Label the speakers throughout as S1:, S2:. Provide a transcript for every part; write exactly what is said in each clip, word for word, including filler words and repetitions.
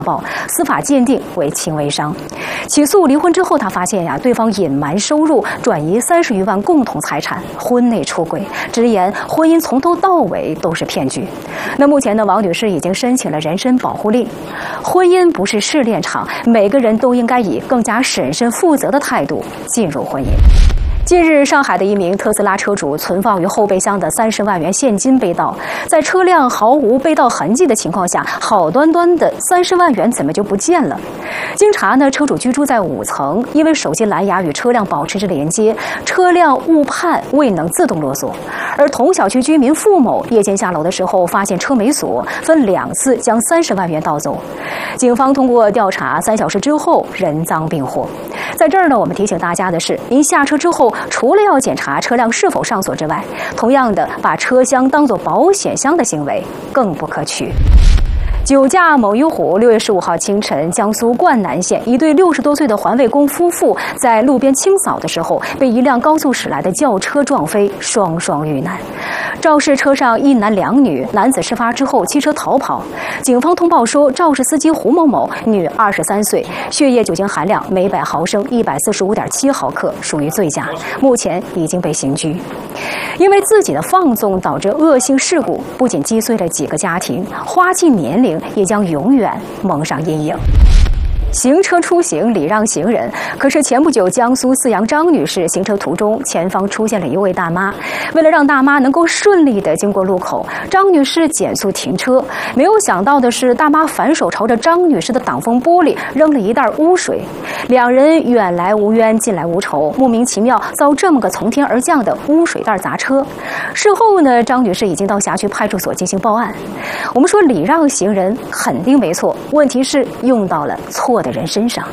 S1: 报，司法鉴定为轻微伤。起诉离婚之后，他发现呀，对方隐瞒收入，转移三十余万共同财产，婚内出轨，直言婚姻从头到尾都是骗局。那目前呢，王女士已经申请了人身保护令。婚姻不是试炼场，每个人都应该以更加审慎负责的态度进入婚姻。近日，上海的一名特斯拉车主存放于后备箱的三十万元现金被盗，在车辆毫无被盗痕迹的情况下，好端端的三十万元怎么就不见了？经查呢，车主居住在五层，因为手机蓝牙与车辆保持着连接，车辆误判未能自动落锁。而同小区居民付某夜间下楼的时候，发现车没锁，分两次将三十万元盗走。警方通过调查，三小时之后人赃并获。在这儿呢，我们提醒大家的是，您下车之后，除了要检查车辆是否上锁之外，同样的把车厢当作保险箱的行为更不可取。酒驾某一虎，六月十五号清晨，江苏灌南县一对六十多岁的环卫工夫妇在路边清扫的时候，被一辆高速驶来的轿车撞飞，双双遇难。肇事车上一男两女，男子事发之后弃车逃跑。警方通报说，肇事司机胡某某，女，二十三岁，血液酒精含量每百毫升一百四十五点七毫克，属于醉驾，目前已经被刑拘。因为自己的放纵导致恶性事故，不仅击碎了几个家庭，花季年龄也将永远蒙上阴影。行车出行礼让行人，可是前不久江苏泗阳张女士行车途中，前方出现了一位大妈。为了让大妈能够顺利地经过路口，张女士减速停车。没有想到的是，大妈反手朝着张女士的挡风玻璃扔了一袋污水。两人远来无冤，近来无仇，莫名其妙遭这么个从天而降的污水袋砸车。事后呢，张女士已经到辖区派出所进行报案。我们说礼让行人肯定没错，问题是用到了错的人身上。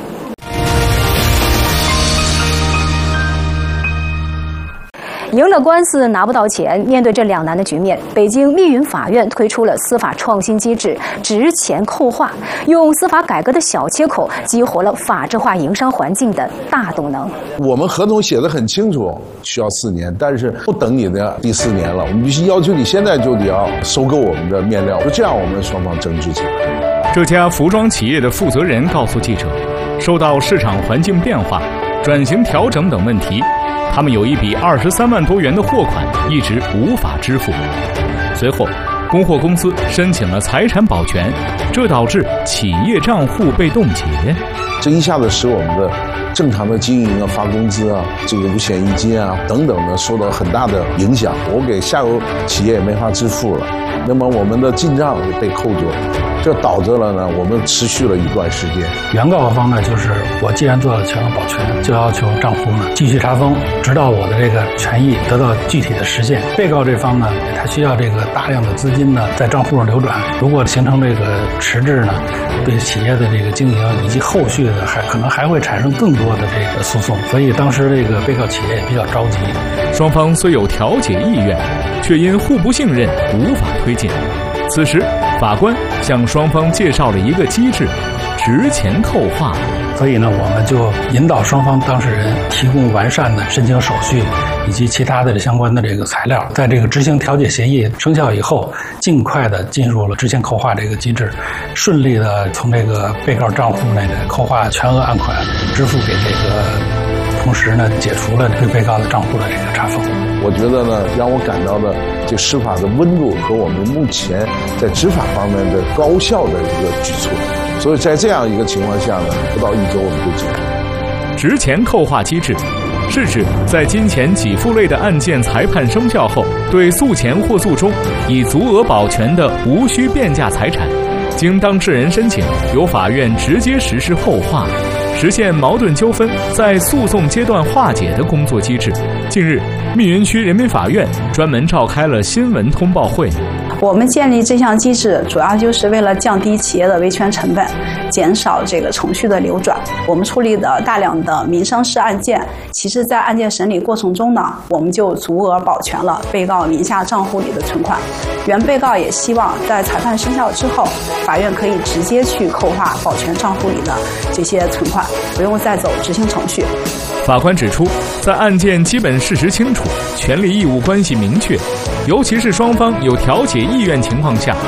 S1: 赢了官司拿不到钱，面对这两难的局面，北京密云法院推出了司法创新机制“值钱扣划”，用司法改革的小切口，激活了法治化营商环境的大动能。
S2: 我们合同写得很清楚，需要四年，但是不等你的第四年了，我们必须要求你现在就得要收购我们的面料，就这样我们双方争执起来。
S3: 这家服装企业的负责人告诉记者，受到市场环境变化、转型调整等问题，他们有一笔二十三万多元的货款一直无法支付。随后，供货公司申请了财产保全，这导致企业账户被冻结。
S2: 这一下子使我们的正常的经营啊、发工资啊、这个五险一金啊等等的受到很大的影响。我给下游企业也没法支付了，那么我们的进账也被扣住了。这导致了呢，我们持续了一段时间。
S4: 原告方呢，就是我既然做了全额保全，就要求账户呢继续查封，直到我的这个权益得到具体的实现。被告这方呢，他需要这个大量的资金呢在账户上流转，如果形成这个迟滞呢，对企业的这个经营以及后续的还可能还会产生更多的这个诉讼，所以当时这个被告企业也比较着急。
S3: 双方虽有调解意愿，却因互不信任无法推进。此时，法官向双方介绍了一个机制——值钱扣划。
S4: 所以呢，我们就引导双方当事人提供完善的申请手续以及其他的相关的这个材料，在这个执行调解协议生效以后，尽快的进入了值钱扣划这个机制，顺利的从这个被告账户内的扣划全额案款支付给这个，同时呢，解除了对被告的账户的这个查封。
S2: 我觉得呢，让我感到的这司法的温度和我们目前在执法方面的高效的一个举措，所以在这样一个情况下呢，不到一周我们就解决。
S3: 值钱扣划机制是指在金钱给付类的案件裁判生效后，对诉前或诉中已足额保全的无需变价财产，经当事人申请，由法院直接实施后划，实现矛盾纠纷在诉讼阶段化解的工作机制。近日，密云区人民法院专门召开了新闻通报会。
S5: 我们建立这项机制，主要就是为了降低企业的维权成本，减少这个程序的流转。我们处理的大量的民商事案件，其实在案件审理过程中呢，我们就足额保全了被告名下账户里的存款。原被告也希望在裁判生效之后，法院可以直接去扣划保全账户里的这些存款，不用再走执行程序。
S3: 法官指出，在案件基本事实清楚、权利义务关系明确，尤其是双方有调解意愿情况下，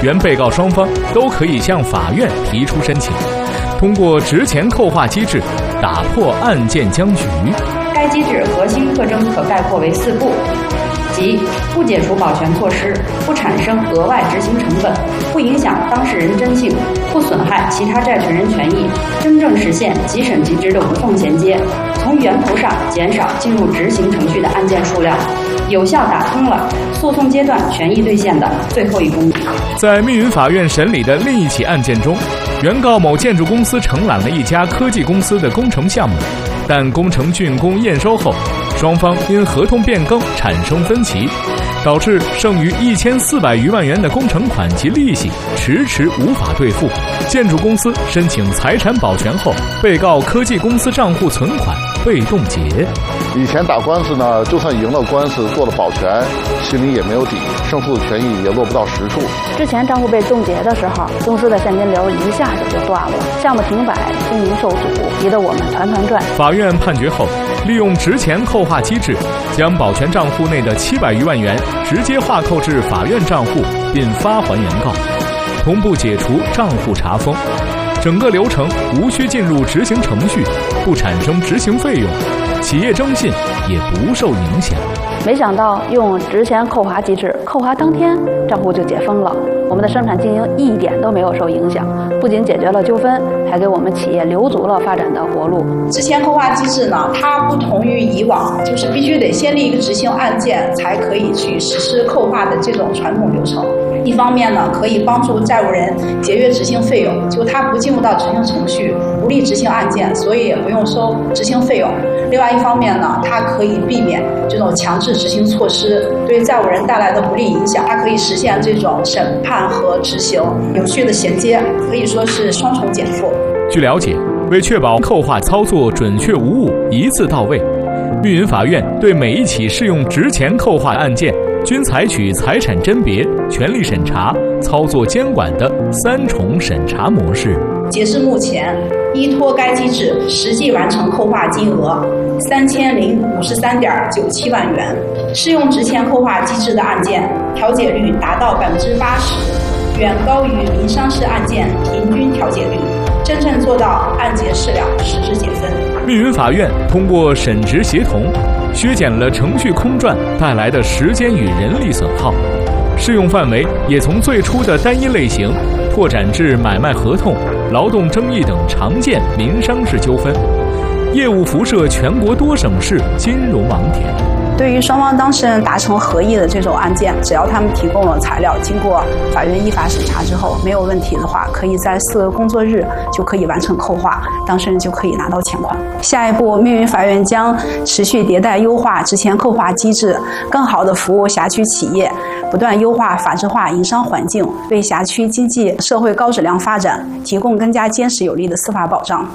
S3: 原被告双方都可以向法院提出申请，通过值钱扣划机制打破案件僵局。
S6: 该机制核心特征可概括为四不，即不解除保全措施，不产生额外执行成本，不影响当事人征信，不损害其他债权人权益，真正实现即审即执的无缝衔接，从源头上减少进入执行程序的案件数量，有效打通了诉讼阶段权益兑现的最后一公里。
S3: 在密云法院审理的另一起案件中，原告某建筑公司承揽了一家科技公司的工程项目，但工程竣工验收后，双方因合同变更产生分歧，导致剩余一千四百余万元的工程款及利息迟迟无法兑付。建筑公司申请财产保全后，被告科技公司账户存款被冻结。
S2: 以前打官司呢，就算赢了官司，做了保全，心里也没有底，胜诉的权益也落不到实处。
S7: 之前账户被冻结的时候，公司的现金流一下子就断了，项目停摆，经营受阻，急得我们团团转。
S3: 法院判决后，利用值钱扣划机制，将保全账户内的七百余万元直接划扣至法院账户，并发还原告，同步解除账户查封。整个流程无需进入执行程序，不产生执行费用，企业征信也不受影响。
S7: 没想到用值钱扣划机制，扣划当天账户就解封了，我们的生产经营一点都没有受影响，不仅解决了纠纷，还给我们企业留足了发展的活路。
S5: 值钱扣划机制呢，它不同于以往，就是必须得先立一个执行案件才可以去实施扣划的这种传统流程。一方面呢，可以帮助债务人节约执行费用，就他不进入到执行程序，不立执行案件，所以也不用收执行费用。另外一方面呢，它可以避免这种强制执行措施对债务人带来的不利影响，它可以实现这种审判和执行有序的衔接，可以说是双重减负。
S3: 据了解，为确保扣划操作准确无误、一次到位，密云法院对每一起适用值钱扣划案件均采取财产甄别、权利审查、操作监管的三重审查模式。
S5: 截至目前，依托该机制实际完成扣划金额三千零五十三点九七万元，适用值钱扣划机制的案件调解率达到百分之八十，远高于民商事案件平均调解率，真正做到案结事了，实质解分。
S3: 密云法院通过审执协同，削减了程序空转带来的时间与人力损耗，适用范围也从最初的单一类型拓展至买卖合同、劳动争议等常见民商事纠纷，业务辐射全国多省市金融网点。
S5: 对于双方当事人达成合议的这种案件，只要他们提供了材料，经过法院依法审查之后没有问题的话，可以在四个工作日就可以完成扣划，当事人就可以拿到钱款。下一步，密云法院将持续迭代优化值钱扣划机制，更好地服务辖区企业，不断优化法治化营商环境，为辖区经济社会高质量发展提供更加坚实有力的司法保障。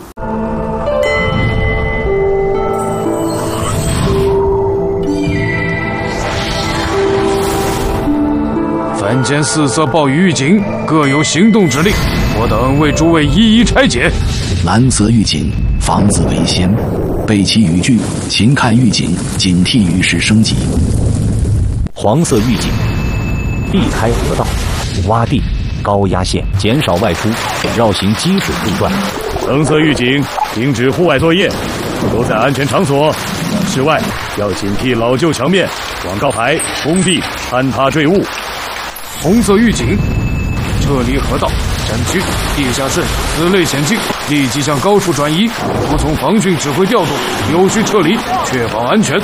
S8: 本件四则报予狱警，各有行动指令，我等为诸位一一拆解。
S9: 蓝色狱警，防子为先，备其语句，勤看狱警，警惕于时升级。
S10: 黄色狱警，避开河道、洼地、高压线，减少外出，绕行积水路段。
S8: 橙色狱警，停止户外作业，都在安全场所。室外要警惕老旧墙面、广告牌、工地坍塌坠物。红色狱警，撤离河道、山区、地下室此类险境，立即向高处转移，服从防汛指挥调度，有序撤离，确保安全。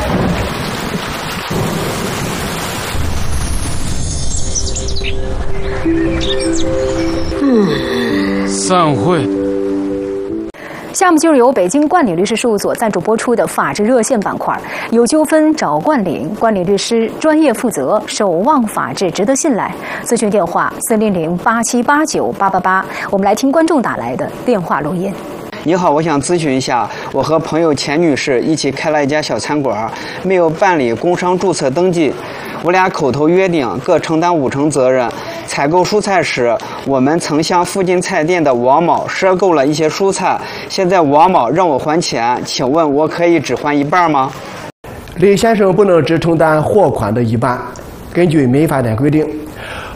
S8: 嗯，散会。
S1: 下面就是由北京冠理律师事务所赞助播出的法治热线板块，有纠纷找冠理，冠理律师专业负责，守望法治，值得信赖。咨询电话四零零八七八九八八八。我们来听观众打来的电话录音。
S11: 你好，我想咨询一下，我和朋友钱女士一起开了一家小餐馆，没有办理工商注册登记，我俩口头约定各承担五成责任。采购蔬菜时，我们曾向附近菜店的王某赊购了一些蔬菜，现在王某让我还钱，请问我可以只还一半吗？
S12: 李先生不能只承担货款的一半。根据民法典规定，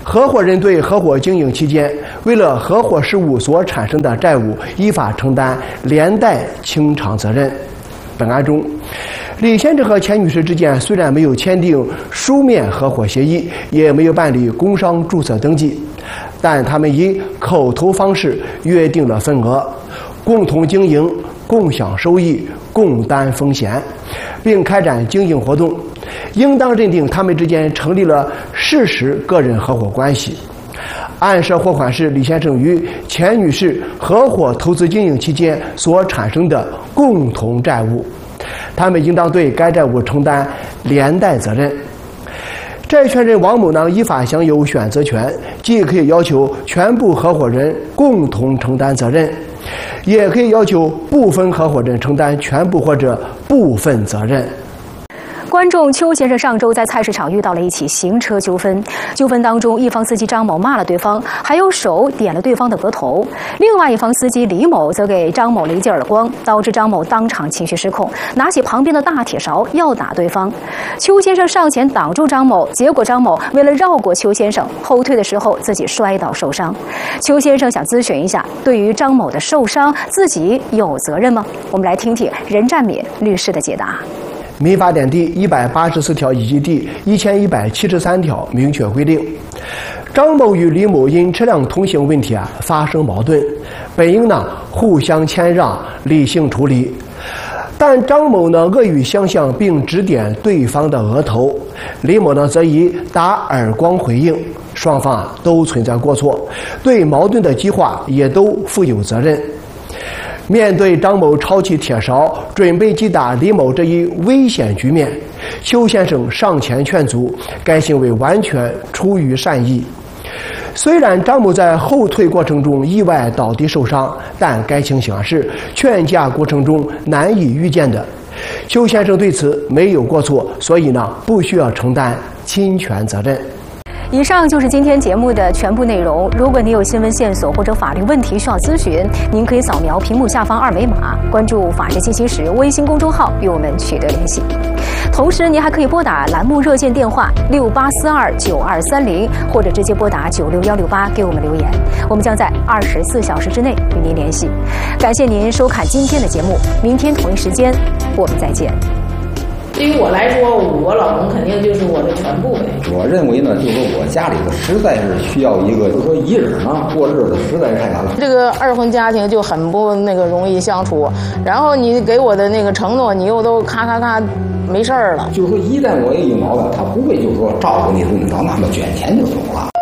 S12: 合伙人对合伙经营期间为了合伙事务所产生的债务，依法承担连带清偿责任。本案中，李先生和钱女士之间虽然没有签订书面合伙协议，也没有办理工商注册登记，但他们以口头方式约定了份额，共同经营、共享收益、共担风险，并开展经营活动，应当认定他们之间成立了事实个人合伙关系。按涉货款是李先生与钱女士合伙投资经营期间所产生的共同债务，他们应当对该债务承担连带责任。债权人王某呢，依法享有选择权，既可以要求全部合伙人共同承担责任，也可以要求部分合伙人承担全部或者部分责任。
S1: 观众邱先生上周在菜市场遇到了一起行车纠纷，纠纷当中，一方司机张某骂了对方，还用手点了对方的额头；另外一方司机李某则给张某了一记耳光，导致张某当场情绪失控，拿起旁边的大铁勺要打对方。邱先生上前挡住张某，结果张某为了绕过邱先生，后退的时候自己摔倒受伤。邱先生想咨询一下，对于张某的受伤，自己有责任吗？我们来听听任占敏律师的解答。
S12: 民法典第一百八十四条以及第一千一百七十三条明确规定，张某与李某因车辆通行问题啊发生矛盾，本应呢互相谦让，理性处理。但张某呢恶语相向，并指点对方的额头，李某呢则以打耳光回应，双方啊都存在过错，对矛盾的激化也都负有责任。面对张某抄起铁勺准备击打李某这一危险局面，邱先生上前劝阻，该行为完全出于善意。虽然张某在后退过程中意外倒地受伤，但该情形是劝架过程中难以预见的。邱先生对此没有过错，所以呢不需要承担侵权责任。
S1: 以上就是今天节目的全部内容。如果您有新闻线索或者法律问题需要咨询，您可以扫描屏幕下方二维码，关注法治进行时微信公众号与我们取得联系。同时，您还可以拨打栏目热线电话六八四二九二三零，或者直接拨打九六幺六八给我们留言，我们将在二十四小时之内与您联系。感谢您收看今天的节目，明天同一时间我们再见。
S13: 对于我来说，我老公肯定就是我的全部呗。
S14: 我认为呢，就是说我家里头实在是需要一个，就是说一人呢过日子实在是太难了。
S13: 这个二婚家庭就很不那个容易相处，然后你给我的那个承诺，你又都咔咔咔没事儿了。
S14: 就是说，一旦我有毛病，他不会就是说照顾你怎么着，那么卷钱就走了。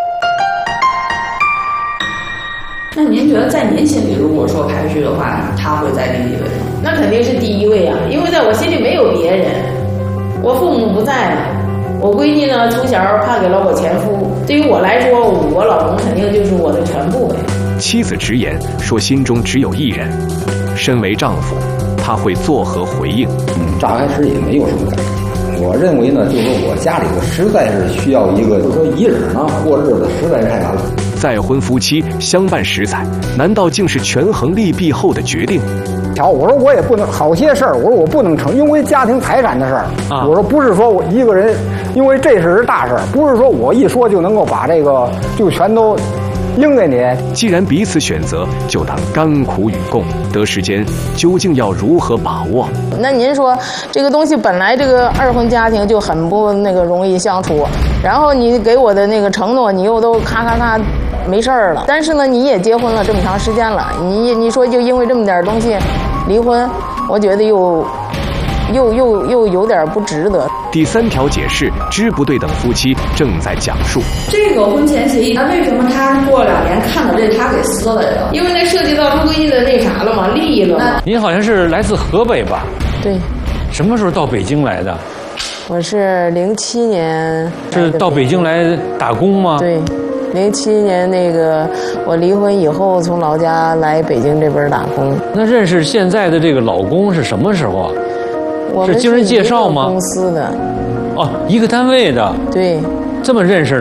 S13: 那您觉得在您心里，如果说排序的话，他会在第几位？那肯定是第一位啊，因为在我心里没有别人。我父母不在了，我闺女呢从小判给了我前夫。对于我来说，我老公肯定就是我的全部呗。
S15: 妻子直言说心中只有一人，身为丈夫，他会作何回应？
S14: 嗯，乍开始也没有什么感觉。我认为呢，就是说我家里头实在是需要一个，就是说一人呢过日子实在是太难了。
S15: 再婚夫妻相伴十载，难道竟是权衡利弊后的决定？
S16: 瞧，我说我也不能好些事儿，我说我不能成，因为家庭财产的事儿、啊。我说不是说我一个人，因为这事是大事儿，不是说我一说就能够把这个就全都应给你。
S15: 既然彼此选择，就当甘苦与共。得失间究竟要如何把握？
S13: 那您说这个东西本来这个二婚家庭就很不那个容易相处，然后你给我的那个承诺，你又都咔咔咔没事儿了。但是呢，你也结婚了这么长时间了，你你说就因为这么点东西离婚，我觉得又又又又有点不值得。
S15: 第三条解释，知不对等夫妻正在讲述
S17: 这个婚前协议，那为什么他过两年看到这他给撕了呀？
S13: 因为那涉及到他闺女的那啥了嘛，利益了嘛。
S18: 您好像是来自河北吧？
S13: 对。
S18: 什么时候到北京来的？
S13: 我是零七年。
S18: 是到北京来打工吗？
S13: 对。零七年那个我离婚以后，从老家来北京这边打工。
S18: 那认识现在的这个老公是什么时候啊？
S13: 我们
S18: 是经人介绍吗？
S13: 公司的。
S18: 哦，一个单位的。
S13: 对。
S18: 这么认识的？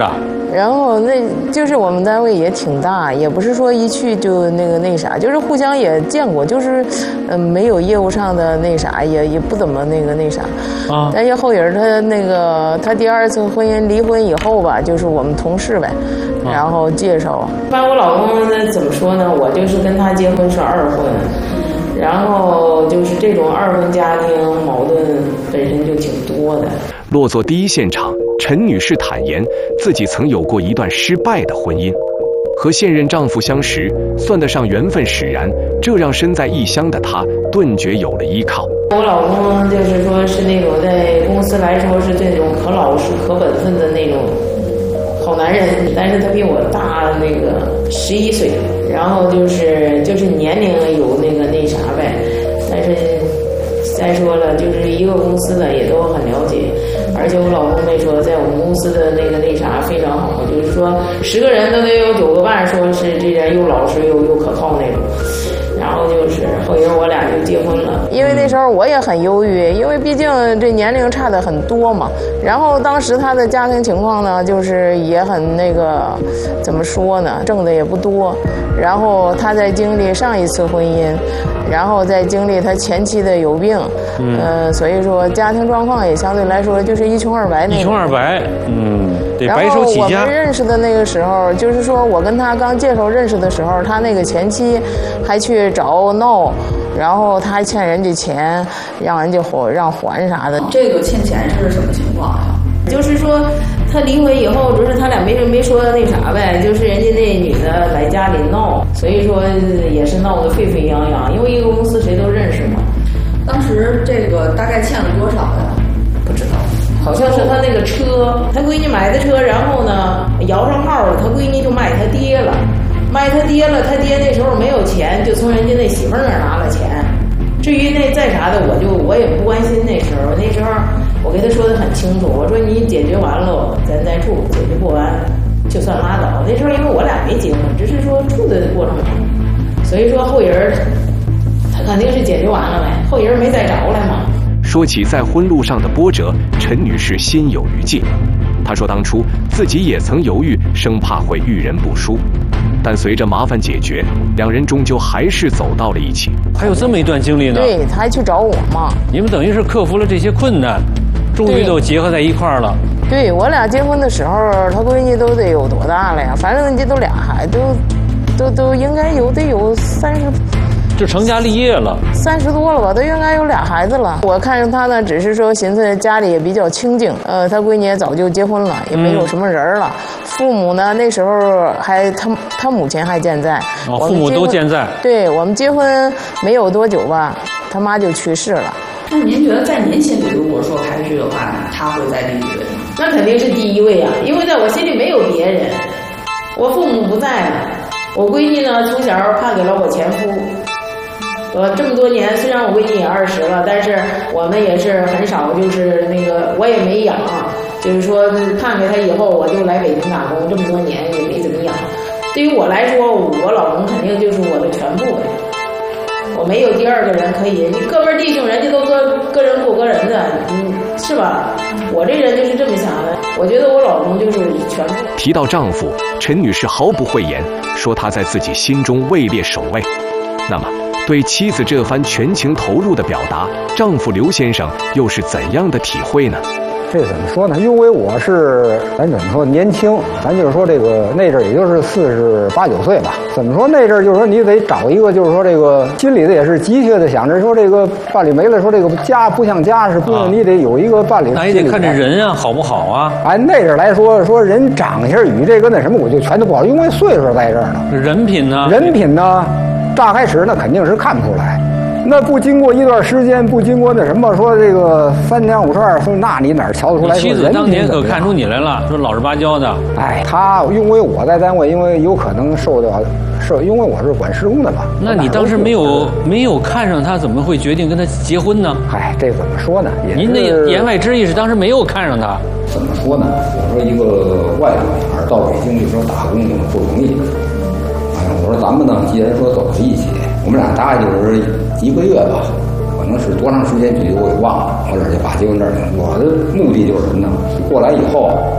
S13: 然后那就是我们单位也挺大，也不是说一去就那个那啥，就是互相也见过，就是嗯、呃、没有业务上的那啥，也也不怎么那个那啥。啊。但是后人他那个他第二次婚姻离婚以后吧，就是我们同事呗，然后介绍。一般我老公呢怎么说呢？我就是跟他结婚是二婚。然后就是这种二婚家庭矛盾本身就挺多的。
S15: 落座第一现场，陈女士坦言自己曾有过一段失败的婚姻，和现任丈夫相识，算得上缘分使然，这让身在异乡的她顿觉有了依靠。
S13: 我老公就是说是那种在公司来说是这种可老实可本分的那种好男人，但是他比我大那个十一岁，然后就是就是年龄有那个那啥呗，但是再说了，就是一个公司的也都很了解，而且我老公没说在我们公司的那个那啥非常好，就是说十个人都得有九个半说是这人又老实又又可靠那种。然后就是后来我俩就结婚了，因为那时候我也很忧郁，因为毕竟这年龄差的很多嘛。然后当时他的家庭情况呢，就是也很那个，怎么说呢，挣的也不多。然后他在经历上一次婚姻，然后再经历他前妻的有病，嗯、呃，所以说家庭状况也相对来说就是一穷二白那种。
S18: 一穷二白，嗯，得白手起家。
S13: 然后我们认识的那个时候，就是说我跟他刚介绍认识的时候，他那个前妻还去找闹，然后他还欠人家钱，让人家还让还啥的。
S17: 这个欠钱是什么情况呀？
S13: 就是说他离婚以后，就是他俩没没说那啥呗，就是人家那女的来家里闹，所以说也是闹得沸沸扬扬，因为一个公司谁都认识嘛。
S17: 当时这个大概欠了多少呀？
S13: 不知道，好像是他那个车，他闺女买的车，然后呢摇上号了，他闺女就卖他爹了，卖他爹了，他爹那时候没有钱，就从人家那媳妇儿那儿拿了钱。至于那再啥的，我就我也不关心。那时候那时候我给他说的很清楚，我说你解决完了咱再处，解决不完就算拉倒。那时候因为我俩没结婚，只是说处的过程中，所以说后人他肯定是解决完了呗，后人没再找来嘛。
S15: 说起在婚路上的波折，陈女士心有余悸。她说当初自己也曾犹豫，生怕会遇人不淑，但随着麻烦解决，两人终究还是走到了一起。
S18: 还有这么一段经历呢？
S13: 对，他还去找我嘛。
S18: 你们等于是克服了这些困难，终于都结合在一块儿了。
S13: 对，我俩结婚的时候，他闺女都得有多大了呀？反正这都俩孩子，都都都应该有得有三十。
S18: 就成家立业了，
S13: 三十多了吧，都应该有俩孩子了。我看上他呢，只是说寻思家里也比较清静，呃，他闺女也早就结婚了，也没有什么人了。嗯、父母呢，那时候还他他母亲还健在，
S18: 哦，父母都健在。
S13: 对，我们结婚没有多久吧，他妈就去世了。
S17: 那您觉得在您心里，如果说排序的话，他会在第几位呢？
S13: 那肯定是第一位啊，因为在我心里没有别人。我父母不在了，我闺女呢从小判给了我前夫。我这么多年，虽然我闺女也二十了，但是我们也是很少，就是那个我也没养，就是说判给他以后，我就来北京打工，这么多年也没怎么养。对于我来说，我老公肯定就是我的全部呗，我没有第二个人可以。你哥们弟兄，人家都个个人过个人的，你是吧？我这人就是这么想的，我觉得我老公就是全部。
S15: 提到丈夫，陈女士毫不讳言，说他在自己心中位列首位。那么对妻子这番全情投入的表达，丈夫刘先生又是怎样的体会呢？
S16: 这怎么说呢？因为我是咱怎么说年轻，咱就是说这个那阵儿也就是四十八九岁吧。怎么说那阵儿就是说你得找一个，就是说这个心里的也是急切的想着说这个伴侣没了，说这个家不像家是不用，你得有一个伴侣。
S18: 那也得看这人啊好不好啊？
S16: 哎，那阵儿来说说人长相与这个那什么，我就全都不好，因为岁数在这儿呢。
S18: 人品呢？
S16: 人品呢？乍开始那肯定是看不出来，那不经过一段时间，不经过那什么，说这个三两五串，说那你哪瞧得出来？
S18: 妻子当年可看出你来了，说老实巴交的。
S16: 哎，他因为我在单位，因为有可能受到受，因为我是管施工的嘛。
S18: 那你当时没有没有看上他，怎么会决定跟他结婚呢？
S16: 嗨，这怎么说呢？
S18: 您的言外之意是当时没有看上他。
S14: 怎么说呢？我说一个外国女孩到北京就说打工不容易。我说咱们呢，既然说走在一起，我们俩大概就是一个月吧，可能是多长时间距离我给忘了，我这就把结婚证领。我的目的就是什么呢？过来以后，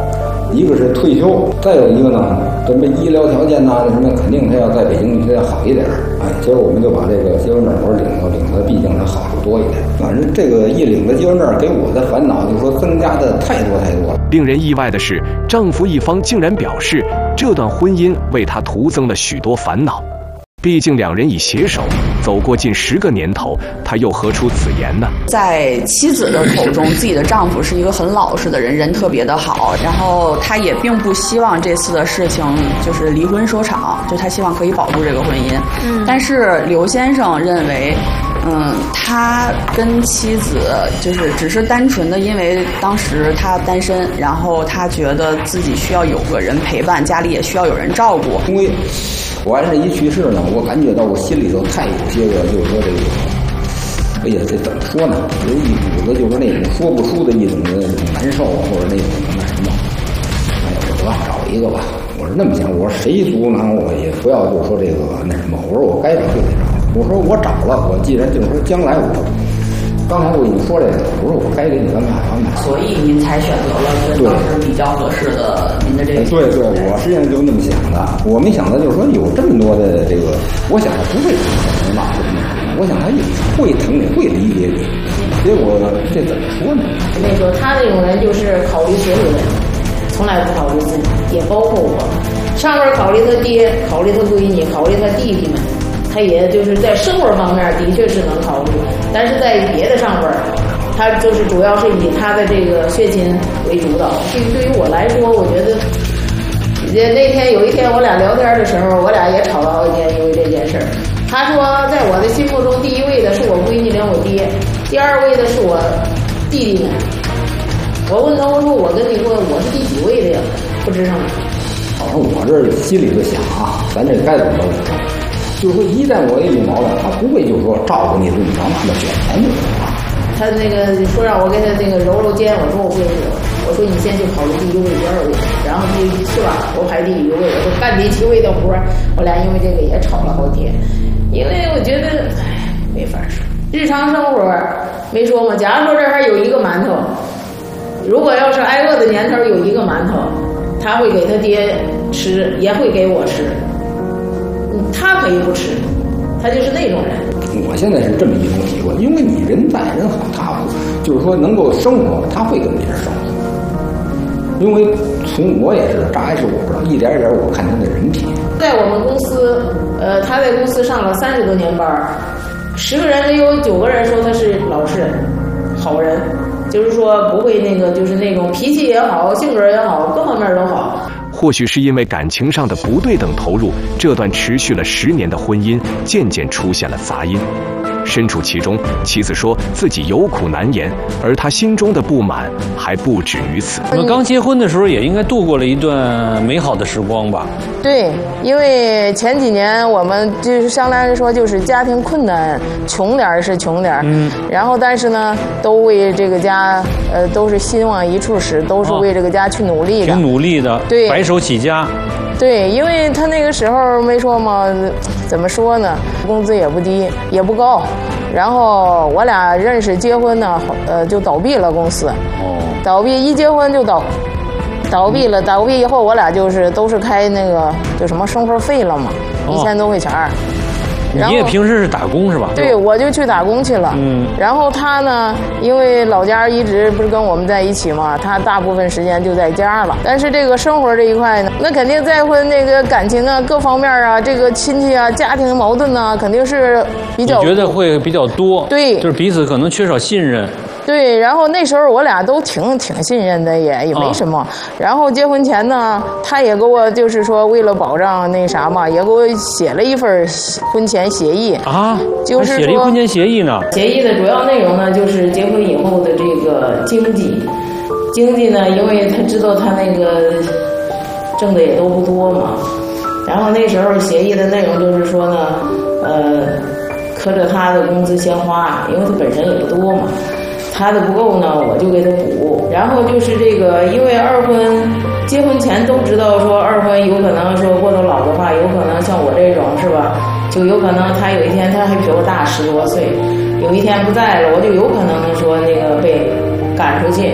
S14: 一个是退休，再有一个呢，什么医疗条件呐、什么肯定他要在北京他要好一点。哎，结果我们就把这个结婚证我领了，领了，毕竟它好处多一点。反正这个一领了结婚证，给我的烦恼就是说增加的太多太多了。
S15: 令人意外的是，丈夫一方竟然表示，这段婚姻为他徒增了许多烦恼。毕竟两人已携手走过近十个年头，他又何出此言呢？
S19: 在妻子的口中，自己的丈夫是一个很老实的人，人特别的好，然后他也并不希望这次的事情就是离婚收场，就他希望可以保住这个婚姻。嗯，但是刘先生认为。嗯，他跟妻子就是只是单纯的因为当时他单身，然后他觉得自己需要有个人陪伴，家里也需要有人照顾。
S14: 因为我爱人一去世呢，我感觉到我心里头太有些个，就是说这个，哎呀，这怎么说呢？有一股子就是那种说不出的一种的难受，或者那种那什么。哎呀，我说找一个吧，我是那么想，我说谁阻挠我也不要就说这个那什么，我说我该找就得找。我说我找了，我既然就是说将来我，刚才我已经说这个，我说我该给你安排安排。
S19: 所以您才选择了跟当时比较合适的您的这个。
S14: 对对，我实际上就那么想的，我没想到就是说有这么多的这个，我想他不会疼骂或者那什么，我想他也会疼你，会理解你。结果这怎么说呢？
S13: 我跟你说，他这种人就是考虑所有人，从来不考虑自己，也包括我。上边考虑他爹，考虑他闺女，考虑他弟弟们。他也就是在生活方面的确是能考虑，但是在别的上边，他就是主要是以他的这个血亲为主导。这个对于我来说，我觉得，那天有一天我俩聊天的时候，我俩也吵了好几天，因为这件事儿。他说，在我的心目中，第一位的是我闺女跟我爹，第二位的是我弟弟们。我问他，我说我跟你说，我是第几位的呀？不吱声。
S14: 好像我这心里就想啊，咱这该怎么着怎么着。就是说，一旦我也有毛病，他不会就是说照顾你怎么着，那么卷钱就行了。
S13: 他那个说让我给他那个揉揉肩，我说我不揉，我说你先去考虑第一位、第二位，然后第是吧？我排第一位，我说干第七位的活，我俩因为这个也吵了好天。因为我觉得，哎，没法说。日常生活没说嘛，假如说这还有一个馒头，如果要是挨饿的年头有一个馒头，他会给他爹吃，也会给我吃。他可以不吃，他就是那种人。
S14: 我现在是这么一种体会，因为你人在人好，他就是说能够生活，他会跟别人生活。因为从我也是，这还是我不知道，一点一点我看他的人品。
S13: 在我们公司，呃，他在公司上了三十多年班，十个人里有九个人说他是老实人、好人，就是说不会那个，就是那种脾气也好，性格也好，各方面都好。
S15: 或许是因为感情上的不对等投入，这段持续了十年的婚姻渐渐出现了杂音。身处其中，妻子说自己有苦难言，而他心中的不满还不止于此。
S18: 我们刚结婚的时候也应该度过了一段美好的时光吧？
S13: 对，因为前几年我们就是相当于说就是家庭困难，穷点是穷点，嗯，然后但是呢，都为这个家，呃，都是心往一处使，都是为这个家去努力的，
S18: 挺努力的，
S13: 对，
S18: 白手起家。
S13: 对，因为他那个时候没说嘛，怎么说呢？工资也不低，也不高。然后我俩认识结婚呢，呃，就倒闭了公司。哦。倒闭一结婚就倒，倒闭了。倒闭以后，我俩就是都是开那个就什么生活费了嘛，哦、一千多块钱儿。
S18: 你也平时是打工是吧？
S13: 对，我就去打工去了。嗯。然后他呢，因为老家一直不是跟我们在一起嘛，他大部分时间就在家了。但是这个生活这一块呢，那肯定再婚那个感情啊，各方面啊，这个亲戚啊，家庭矛盾啊，肯定是比较。
S18: 你觉得会比较多？
S13: 对，
S18: 就是彼此可能缺少信任。
S13: 对，然后那时候我俩都挺挺信任的也，也也没什么。啊、然后结婚前呢，他也给我就是说为了保障那啥嘛，也给我写了一份婚前协议
S18: 啊，
S13: 就是说
S18: 写了一婚前协议呢。
S13: 协议的主要内容呢，就是结婚以后的这个经济，经济呢，因为他知道他那个挣的也都不多嘛，然后那时候协议的内容就是说呢，呃，磕着他的工资先花，因为他本身也不多嘛。他的不够呢，我就给他补。然后就是这个，因为二婚结婚前都知道说二婚有可能说过头老的话，有可能像我这种是吧，就有可能他有一天他还比我大十多岁，有一天不在了，我就有可能说那个被赶出去。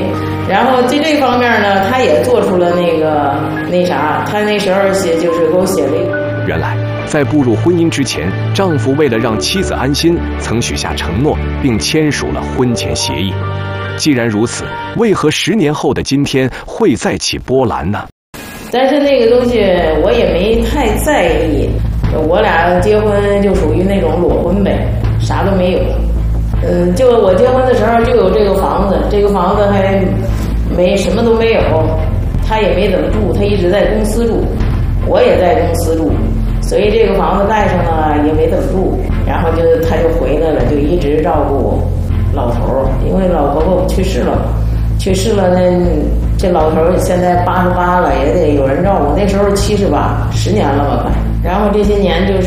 S13: 然后在这方面呢，他也做出了那个那啥，他那时候写就是给我写了一个。
S15: 原来，在步入婚姻之前，丈夫为了让妻子安心，曾许下承诺，并签署了婚前协议。既然如此，为何十年后的今天会再起波澜呢？
S13: 但是那个东西我也没太在意，我俩结婚就属于那种裸婚呗，啥都没有。嗯，就我结婚的时候就有这个房子，这个房子还没什么都没有，他也没怎么住，他一直在公司住，我也在公司住，所以这个房子盖上了也没怎么住，然后就他就回来了，就一直照顾老头儿，因为老婆婆去世了，去世了那这老头儿现在八十八了，也得有人照顾，那时候七十八，十年了吧快，然后这些年就是。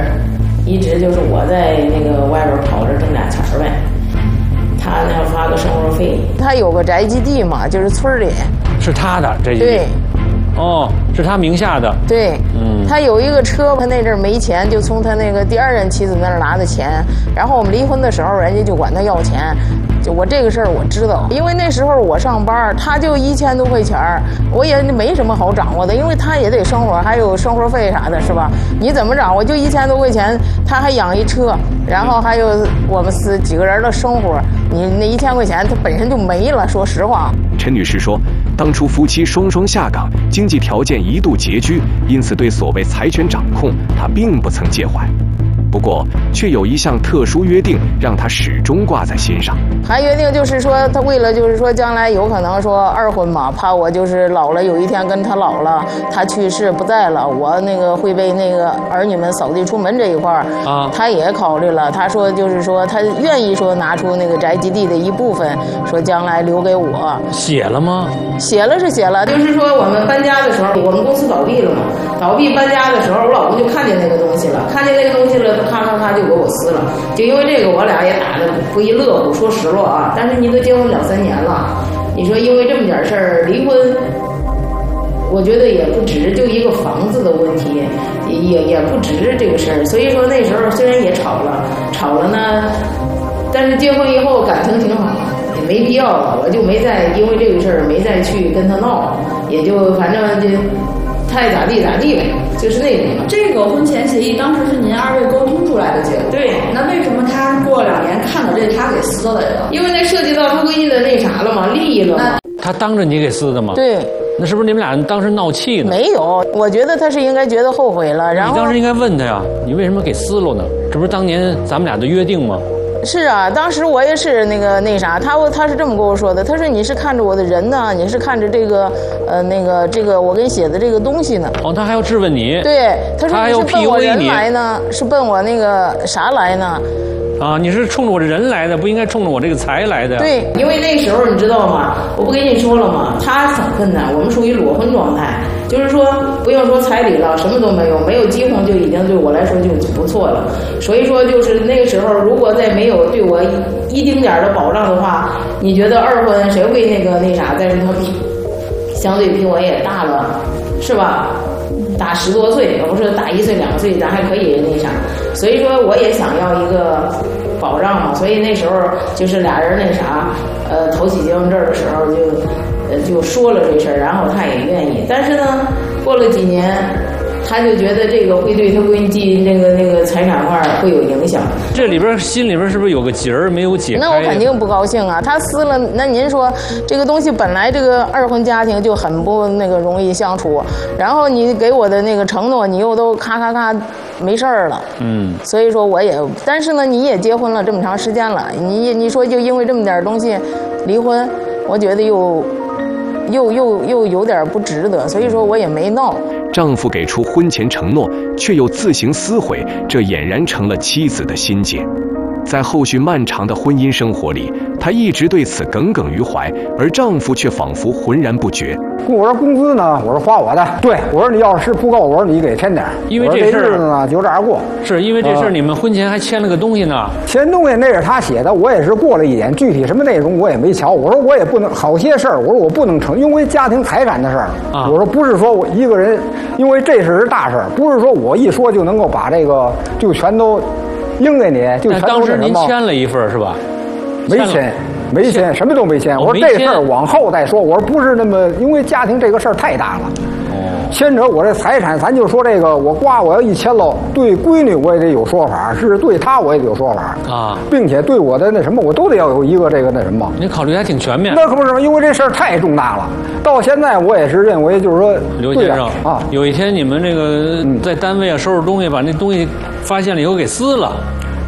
S13: 一直就是我在那个外边跑着挣俩钱儿呗，他那发个生活费。他有个宅基地嘛，就是村里。
S18: 是他的宅基地。
S13: 对。
S18: 哦，是他名下的。
S13: 对。
S18: 嗯。
S13: 他有一个车，他那阵儿没钱，就从他那个第二任妻子那儿拿的钱。然后我们离婚的时候，人家就管他要钱。就我这个事儿我知道，因为那时候我上班，他就一千多块钱儿，我也没什么好掌握的，因为他也得生活，还有生活费啥的，是吧？你怎么掌握？就一千多块钱，他还养一车，然后还有我们四几个人的生活，你那一千块钱他本身就没了。说实话，
S15: 陈女士说，当初夫妻双双下岗，经济条件一度拮据，因此对所谓财权掌控，她并不曾介怀。不过，却有一项特殊约定，让他始终挂在心上。
S13: 还约定就是说，他为了就是说将来有可能说二婚嘛，怕我就是老了，有一天跟他老了，他去世不在了，我那个会被那个儿女们扫地出门这一块儿啊，他也考虑了。他说就是说他愿意说拿出那个宅基地的一部分，说将来留给我。
S18: 写了吗？
S13: 写了是写了，就是说我们搬家的时候，我们公司倒闭了嘛，倒闭搬家的时候，我老公就看见那个东西了，看见那个东西了。咔咔咔就给我撕了，就因为这个我俩也打得不亦乐乎。说实话啊，但是你都结婚两三年了，你说因为这么点事儿离婚，我觉得也不值，就一个房子的问题，也也不值这个事儿。所以说那时候虽然也吵了，吵了呢，但是结婚以后感情挺好，也没必要了，我就没再因为这个事儿没再去跟他闹，也就反正就。他爱咋地咋地呗，就是那种。
S17: 这个婚前协议当时是您二位沟通出来的结果。
S13: 对。
S17: 那为什么他过两年看到这他给撕了呀？
S13: 因为那涉及到他闺女的那啥了嘛，利益了嘛。
S18: 他当着你给撕的吗？
S13: 对。
S18: 那是不是你们俩当时闹气呢？
S13: 没有，我觉得他是应该觉得后悔了。然后
S18: 你当时应该问他呀，你为什么给撕了呢？这不是当年咱们俩的约定吗？
S13: 是啊，当时我也是那个那啥，他他是这么跟我说的，他说你是看着我的人呢，你是看着这个呃那个这个我给你写的这个东西呢。
S18: 哦，他还要质问你。
S13: 对，他说
S18: 你
S13: 是奔我人来呢，是奔我那个啥来呢？
S18: 啊，你是冲着我这人来的，不应该冲着我这个财来的。
S13: 对，因为那时候你知道吗？我不跟你说了吗？他很困难，我们属于裸婚状态，就是说不用说彩礼了，什么都没有，没有结婚就已经对我来说就不错了。所以说就是那个时候，如果再没有对我一丁点的保障的话，你觉得二婚谁会那个那啥？但是他比相对比我也大了，是吧？大十多岁，不是大一岁两岁，咱还可以那啥。所以说我也想要一个保障嘛，所以那时候就是俩人那啥，呃，头起结婚证的时候就，呃，就说了这事儿，然后他也愿意。但是呢，过了几年，他就觉得这个会对他闺女那个那个财产块会有影响。
S18: 这里边心里边是不是有个结儿没有解开？
S13: 那我肯定不高兴啊！他撕了，那您说这个东西本来这个二婚家庭就很不那个容易相处，然后你给我的那个承诺，你又都咔咔咔没事儿了。嗯。所以说我也，但是呢，你也结婚了这么长时间了，你你说就因为这么点东西离婚，我觉得又又又又有点不值得，所以说我也没闹。
S15: 丈夫给出婚前承诺，却又自行撕毁，这俨然成了妻子的心结。在后续漫长的婚姻生活里，她一直对此耿耿于怀，而丈夫却仿佛浑然不觉。
S16: 我说工资呢？我说花我的。对，我说你要是不够，我说你给添点。
S18: 因为这事儿
S16: 呢，就这样过。
S18: 是因为这事儿，你们婚前还签了个东西呢。
S16: 签东西那是他写的，我也是过了一眼，具体什么内容我也没瞧。我说我也不能，好些事儿，我说我不能成，因为家庭财产的事儿。啊、我说不是说我一个人，因为这事是大事儿，不是说我一说就能够把这个就全都应给你，就全都
S18: 当时您签了一份是吧？
S16: 没签。 没签，什么都没签。我说这事儿往后再说。我说不是那么，因为家庭这个事儿太大了。牵扯我这财产，咱就说这个，我瓜我要一签喽，对闺女我也得有说法，是对她我也得有说法
S18: 啊，
S16: 并且对我的那什么，我都得要有一个这个那什么。
S18: 你考虑还挺全面。
S16: 那可不是吗？因为这事儿太重大了，到现在我也是认为，就是说，
S18: 刘先生啊，有一天你们这个在单位啊收拾东西，把那东西发现了以后给撕了。